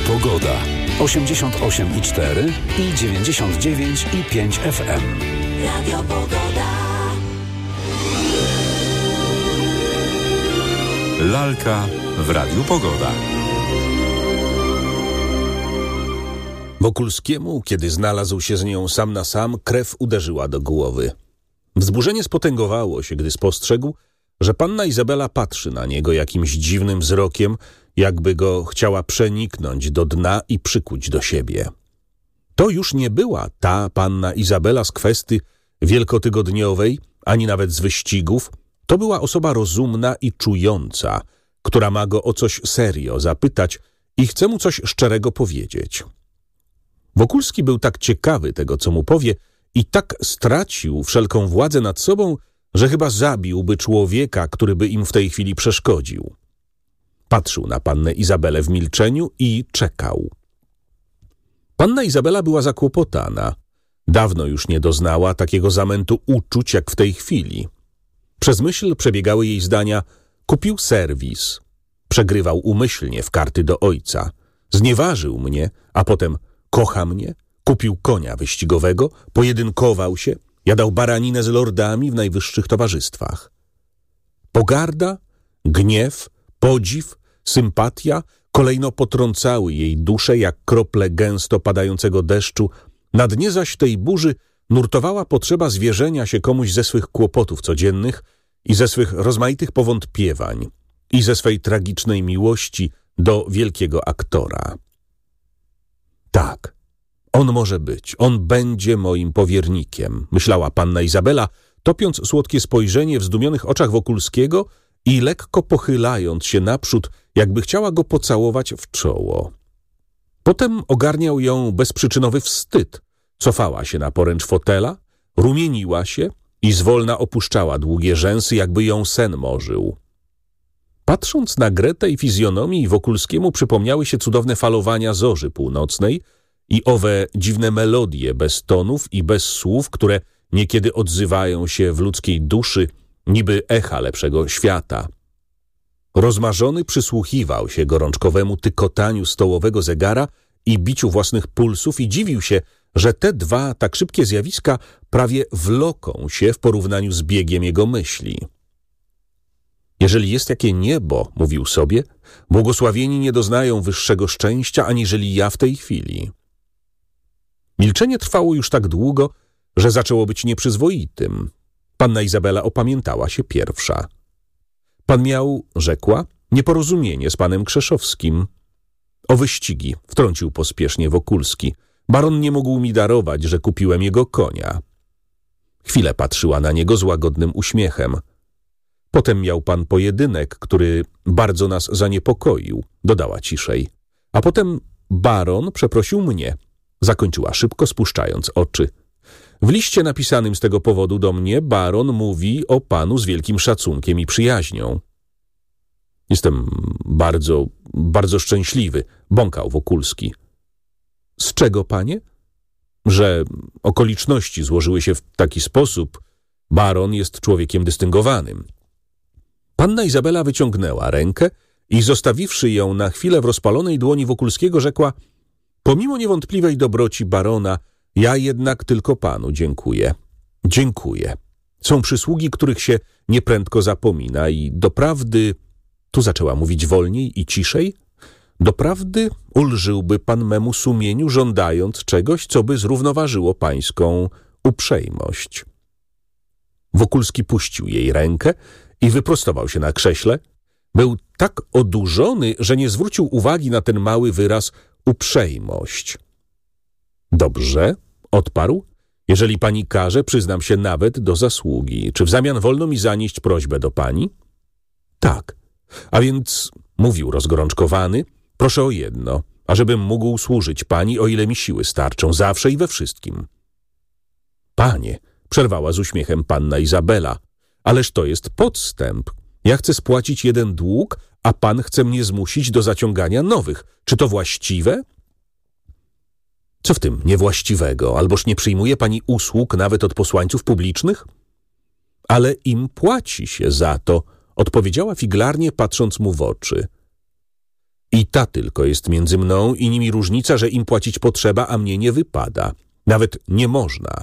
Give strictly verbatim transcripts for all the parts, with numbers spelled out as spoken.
Pogoda. osiemdziesiąt osiem i cztery i dziewięćdziesiąt dziewięć i pięć F M. Radio Pogoda. Lalka w Radiu Pogoda. Wokulskiemu, kiedy znalazł się z nią sam na sam, krew uderzyła do głowy. Wzburzenie spotęgowało się, gdy spostrzegł, że panna Izabela patrzy na niego jakimś dziwnym wzrokiem, jakby go chciała przeniknąć do dna i przykuć do siebie. To już nie była ta panna Izabela z kwesty wielkotygodniowej, ani nawet z wyścigów. To była osoba rozumna i czująca, która ma go o coś serio zapytać i chce mu coś szczerego powiedzieć. Wokulski był tak ciekawy tego, co mu powie, i tak stracił wszelką władzę nad sobą, że chyba zabiłby człowieka, który by im w tej chwili przeszkodził. Patrzył na pannę Izabelę w milczeniu i czekał. Panna Izabela była zakłopotana. Dawno już nie doznała takiego zamętu uczuć jak w tej chwili. Przez myśl przebiegały jej zdania: kupił serwis, przegrywał umyślnie w karty do ojca, znieważył mnie, a potem kocha mnie, kupił konia wyścigowego, pojedynkował się, jadał baraninę z lordami w najwyższych towarzystwach. Pogarda, gniew, podziw, sympatia kolejno potrącały jej duszę jak krople gęsto padającego deszczu. Na dnie zaś tej burzy nurtowała potrzeba zwierzenia się komuś ze swych kłopotów codziennych i ze swych rozmaitych powątpiewań i ze swej tragicznej miłości do wielkiego aktora. Tak, on może być, on będzie moim powiernikiem, myślała panna Izabela, topiąc słodkie spojrzenie w zdumionych oczach Wokulskiego i lekko pochylając się naprzód, jakby chciała go pocałować w czoło. Potem ogarniał ją bezprzyczynowy wstyd. Cofała się na poręcz fotela, rumieniła się i zwolna opuszczała długie rzęsy, jakby ją sen morzył. Patrząc na grę tej fizjonomii, Wokulskiemu przypomniały się cudowne falowania zorzy północnej i owe dziwne melodie bez tonów i bez słów, które niekiedy odzywają się w ludzkiej duszy, niby echa lepszego świata. Rozmarzony przysłuchiwał się gorączkowemu tykotaniu stołowego zegara i biciu własnych pulsów i dziwił się, że te dwa tak szybkie zjawiska prawie wloką się w porównaniu z biegiem jego myśli. Jeżeli jest jakie niebo, mówił sobie, błogosławieni nie doznają wyższego szczęścia, aniżeli ja w tej chwili. Milczenie trwało już tak długo, że zaczęło być nieprzyzwoitym. Panna Izabela opamiętała się pierwsza. Pan miał, rzekła, nieporozumienie z panem Krzeszowskim. O wyścigi, wtrącił pospiesznie Wokulski. Baron nie mógł mi darować, że kupiłem jego konia. Chwilę patrzyła na niego z łagodnym uśmiechem. Potem miał pan pojedynek, który bardzo nas zaniepokoił, dodała ciszej. A potem baron przeprosił mnie, zakończyła szybko, spuszczając oczy. W liście napisanym z tego powodu do mnie baron mówi o panu z wielkim szacunkiem i przyjaźnią. Jestem bardzo, bardzo szczęśliwy, bąkał Wokulski. Z czego, panie? Że okoliczności złożyły się w taki sposób. Baron jest człowiekiem dystyngowanym. Panna Izabela wyciągnęła rękę i zostawiwszy ją na chwilę w rozpalonej dłoni Wokulskiego, rzekła: pomimo niewątpliwej dobroci barona, ja jednak tylko panu dziękuję. Dziękuję. Są przysługi, których się nieprędko zapomina i doprawdy, tu zaczęła mówić wolniej i ciszej, doprawdy ulżyłby pan memu sumieniu, żądając czegoś, co by zrównoważyło pańską uprzejmość. Wokulski puścił jej rękę i wyprostował się na krześle. Był tak odurzony, że nie zwrócił uwagi na ten mały wyraz uprzejmość. Dobrze, odparł. Jeżeli pani każe, przyznam się nawet do zasługi. Czy w zamian wolno mi zanieść prośbę do pani? Tak. A więc, mówił rozgorączkowany, proszę o jedno, ażebym mógł służyć pani, o ile mi siły starczą, zawsze i we wszystkim. Panie, przerwała z uśmiechem panna Izabela, ależ to jest podstęp. Ja chcę spłacić jeden dług, a pan chce mnie zmusić do zaciągania nowych. Czy to właściwe? Co w tym niewłaściwego? Alboż nie przyjmuje pani usług nawet od posłańców publicznych? Ale im płaci się za to, odpowiedziała figlarnie, patrząc mu w oczy. I ta tylko jest między mną i nimi różnica, że im płacić potrzeba, a mnie nie wypada. Nawet nie można.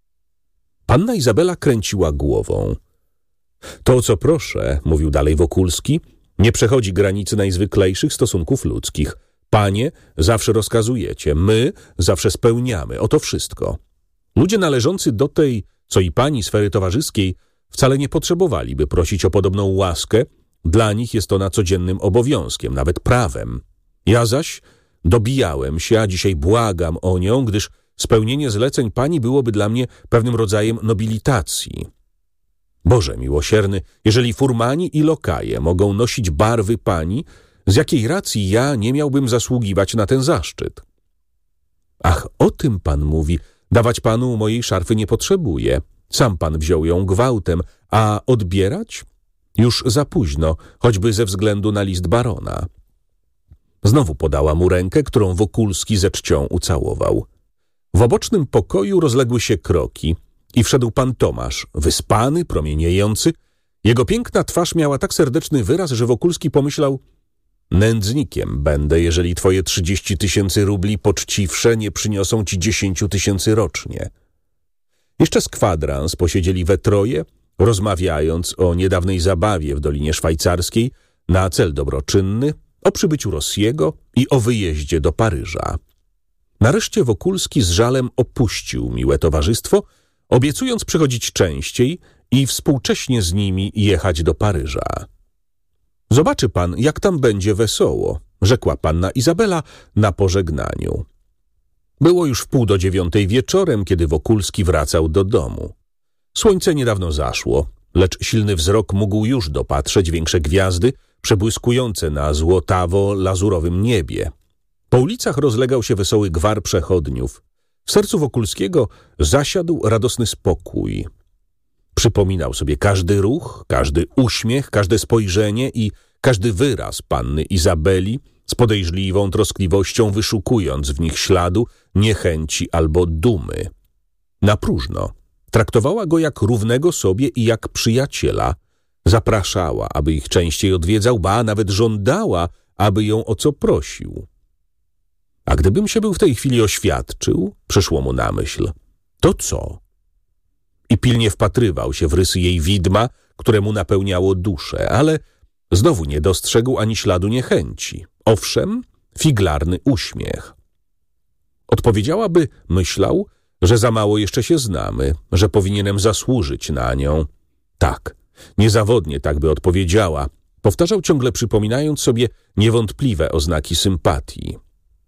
Panna Izabela kręciła głową. To, o co proszę, mówił dalej Wokulski, nie przechodzi granicy najzwyklejszych stosunków ludzkich. Panie zawsze rozkazujecie, my zawsze spełniamy. Oto wszystko. Ludzie należący do tej, co i pani sfery towarzyskiej, wcale nie potrzebowaliby prosić o podobną łaskę. Dla nich jest ona codziennym obowiązkiem, nawet prawem. Ja zaś dobijałem się, a dzisiaj błagam o nią, gdyż spełnienie zleceń pani byłoby dla mnie pewnym rodzajem nobilitacji. Boże miłosierny, jeżeli furmani i lokaje mogą nosić barwy pani, z jakiej racji ja nie miałbym zasługiwać na ten zaszczyt? Ach, o tym pan mówi. Dawać panu mojej szarfy nie potrzebuję. Sam pan wziął ją gwałtem, a odbierać? Już za późno, choćby ze względu na list barona. Znowu podała mu rękę, którą Wokulski ze czcią ucałował. W obocznym pokoju rozległy się kroki i wszedł pan Tomasz, wyspany, promieniejący. Jego piękna twarz miała tak serdeczny wyraz, że Wokulski pomyślał: nędznikiem będę, jeżeli twoje trzydzieści tysięcy rubli poczciwsze nie przyniosą ci dziesięciu tysięcy rocznie. Jeszcze z kwadrans posiedzieli we troje, rozmawiając o niedawnej zabawie w Dolinie Szwajcarskiej na cel dobroczynny, o przybyciu Rossiego i o wyjeździe do Paryża. Nareszcie Wokulski z żalem opuścił miłe towarzystwo, obiecując przychodzić częściej i współcześnie z nimi jechać do Paryża. Zobaczy pan, jak tam będzie wesoło, rzekła panna Izabela na pożegnaniu. Było już wpół do dziewiątej wieczorem, kiedy Wokulski wracał do domu. Słońce niedawno zaszło, lecz silny wzrok mógł już dopatrzeć większe gwiazdy, przebłyskujące na złotawo-lazurowym niebie. Po ulicach rozlegał się wesoły gwar przechodniów. W sercu Wokulskiego zasiadł radosny spokój. Przypominał sobie każdy ruch, każdy uśmiech, każde spojrzenie i każdy wyraz panny Izabeli, z podejrzliwą troskliwością wyszukując w nich śladu niechęci albo dumy. Na próżno. Traktowała go jak równego sobie i jak przyjaciela. Zapraszała, aby ich częściej odwiedzał, ba nawet żądała, aby ją o co prosił. A gdybym się był w tej chwili oświadczył, przyszło mu na myśl, to co? I pilnie wpatrywał się w rysy jej widma, które mu napełniało duszę, ale znowu nie dostrzegł ani śladu niechęci. Owszem, figlarny uśmiech. Odpowiedziałaby, myślał, że za mało jeszcze się znamy, że powinienem zasłużyć na nią. Tak, niezawodnie tak by odpowiedziała. Powtarzał ciągle, przypominając sobie niewątpliwe oznaki sympatii.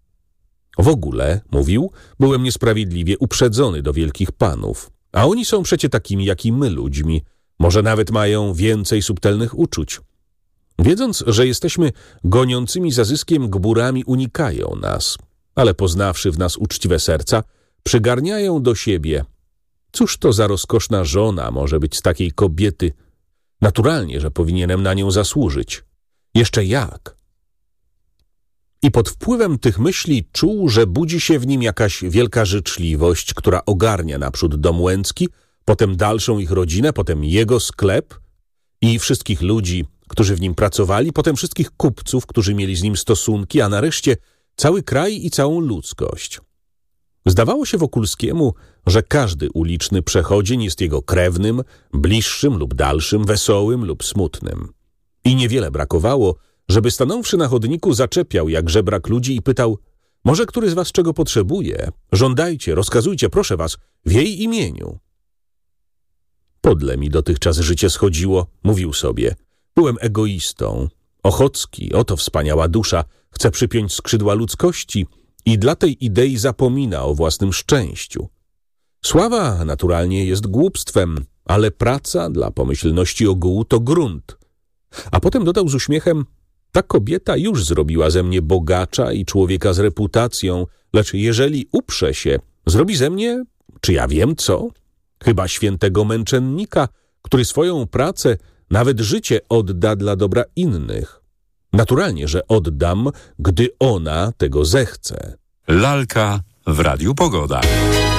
W ogóle, mówił, byłem niesprawiedliwie uprzedzony do wielkich panów, a oni są przecie takimi jak i my ludźmi, może nawet mają więcej subtelnych uczuć. Wiedząc, że jesteśmy goniącymi za zyskiem gburami, unikają nas, ale poznawszy w nas uczciwe serca, przygarniają do siebie. Cóż to za rozkoszna żona może być z takiej kobiety? Naturalnie, że powinienem na nią zasłużyć. Jeszcze jak? I pod wpływem tych myśli czuł, że budzi się w nim jakaś wielka życzliwość, która ogarnia naprzód dom Łęcki, potem dalszą ich rodzinę, potem jego sklep i wszystkich ludzi, którzy w nim pracowali, potem wszystkich kupców, którzy mieli z nim stosunki, a nareszcie cały kraj i całą ludzkość. Zdawało się Wokulskiemu, że każdy uliczny przechodzień jest jego krewnym, bliższym lub dalszym, wesołym lub smutnym. I niewiele brakowało, żeby stanąwszy na chodniku zaczepiał jak żebrak ludzi i pytał: może który z was czego potrzebuje? Żądajcie, rozkazujcie, proszę was, w jej imieniu. Podle mi dotychczas życie schodziło, mówił sobie. Byłem egoistą. Ochocki, oto wspaniała dusza, chce przypiąć skrzydła ludzkości i dla tej idei zapomina o własnym szczęściu. Sława naturalnie jest głupstwem, ale praca dla pomyślności ogółu to grunt. A potem dodał z uśmiechem: ta kobieta już zrobiła ze mnie bogacza i człowieka z reputacją, lecz jeżeli uprze się, zrobi ze mnie, czy ja wiem co? Chyba świętego męczennika, który swoją pracę, nawet życie odda dla dobra innych. Naturalnie, że oddam, gdy ona tego zechce. Lalka w Radiu Pogoda.